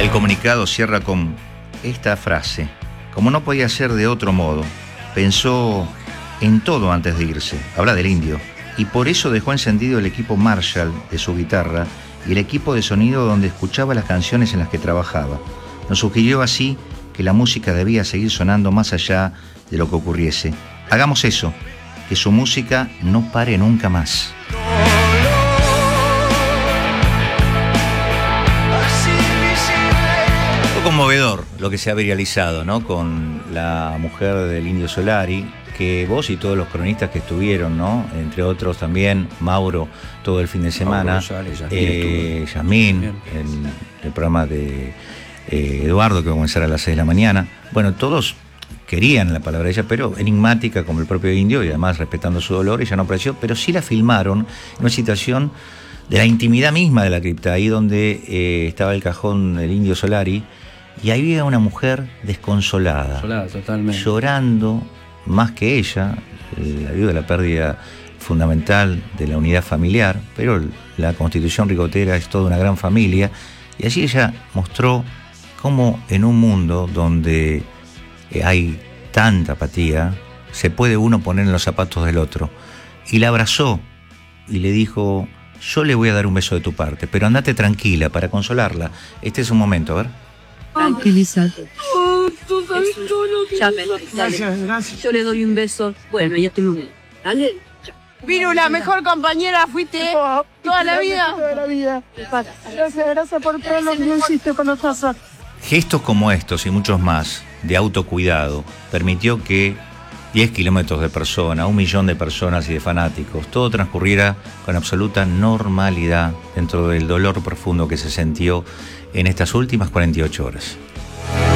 El comunicado cierra con esta frase: como no podía ser de otro modo, pensó en todo antes de irse. Habla del Indio. Y por eso dejó encendido el equipo Marshall de su guitarra y el equipo de sonido donde escuchaba las canciones en las que trabajaba. Nos sugirió así que la música debía seguir sonando más allá de lo que ocurriese. Hagamos eso, que su música no pare nunca más. Conmovedor lo que se ha viralizado, ¿no? Con la mujer del Indio Solari, que vos y todos los cronistas que estuvieron, ¿no? Entre otros también Mauro, todo el fin de semana, Yasmín, en el programa de Eduardo, que va a comenzar a las 6 de la mañana. Bueno, todos querían la palabra de ella, pero enigmática como el propio Indio, y además respetando su dolor. Ella no apareció, pero sí la filmaron en una situación de la intimidad misma de la cripta, ahí donde estaba el cajón del Indio Solari. Y ahí había una mujer desconsolada, totalmente, llorando más que ella, debido a la pérdida fundamental de la unidad familiar, pero la Constitución ricotera es toda una gran familia, y allí ella mostró cómo en un mundo donde hay tanta apatía, se puede uno poner en los zapatos del otro, y la abrazó y le dijo: yo le voy a dar un beso de tu parte, pero andate tranquila para consolarla. Este es un momento, a ver. Tranquilízate. Tú sabes todo lo que... Gracias. Yo le doy un beso. Bueno, ya te lo veo. Dale. Viru, la mejor compañera fuiste toda la vida. Toda la vida. Gracias por todo lo que hiciste con nosotros. Gestos como estos y muchos más de autocuidado permitió que 10 kilómetros de personas, 1 millón de personas y de fanáticos, todo transcurriera con absoluta normalidad dentro del dolor profundo que se sintió en estas últimas 48 horas.